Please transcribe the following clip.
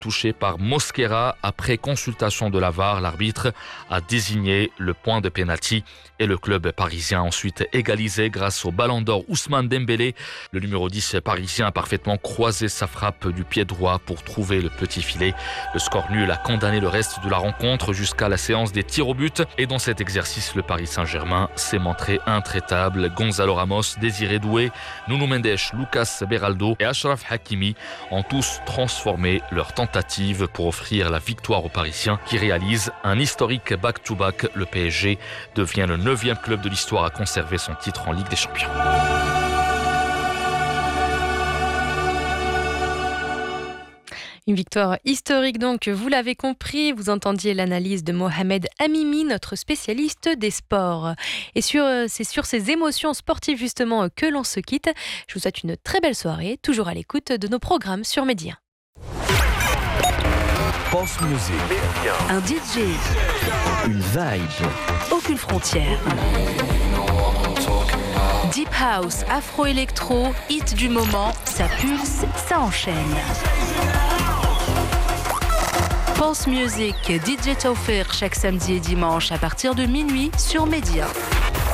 touché par Mosquera. Après consultation de la VAR, l'arbitre a désigné le point de pénalty et le club parisien a ensuite égalisé grâce au ballon d'or Ousmane Dembélé. Le numéro 10 parisien a parfaitement croisé sa frappe du pied droit pour trouver le petit filet. Le score nul a condamné le reste de la rencontre jusqu'à la séance des tirs au but. Et dans cet exercice, le Paris Saint-Germain s'est montré intraitable. Gonzalo Ramos, Désiré Doué, Nuno Mendes, Lucas Beraldo et Achraf Hakimi ont tous transformé leur tentative pour offrir la victoire aux Parisiens qui réalisent un historique back-to-back. Le PSG devient le 9e club de l'histoire à conserver son titre en Ligue des Champions. Une victoire historique donc, vous l'avez compris, vous entendiez l'analyse de Mohamed Hamimi, notre spécialiste des sports. Et c'est sur ces émotions sportives justement que l'on se quitte. Je vous souhaite une très belle soirée, toujours à l'écoute de nos programmes sur Média. Pense Music. Un DJ. Une vibe. Aucune frontière. Deep House, Afro-Électro, hit du moment, ça pulse, ça enchaîne. Pense Music, DJ Tawfir, chaque samedi et dimanche à partir de minuit sur Média.